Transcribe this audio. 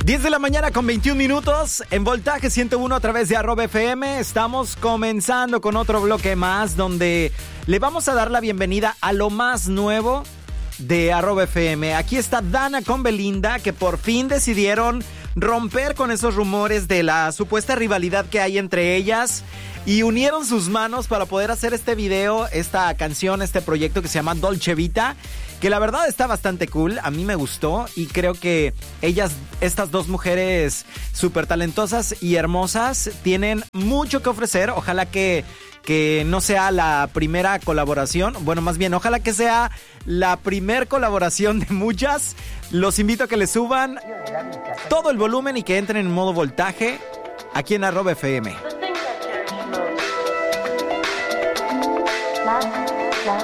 10 de la mañana con 21 minutos en Voltaje 101 a través de @FM. Estamos comenzando con otro bloque más donde le vamos a dar la bienvenida a lo más nuevo de @FM. Aquí está Dana con Belinda, que por fin decidieron romper con esos rumores de la supuesta rivalidad que hay entre ellas y unieron sus manos para poder hacer este video, esta canción, este proyecto que se llama Dolce Vita, que la verdad está bastante cool. A mí me gustó y creo que estas dos mujeres súper talentosas y hermosas tienen mucho que ofrecer. Ojalá que no sea la primera colaboración. Bueno, más bien, ojalá que sea la primer colaboración de muchas. Los invito a que le suban todo el volumen y que entren en modo Voltaje aquí en @FM.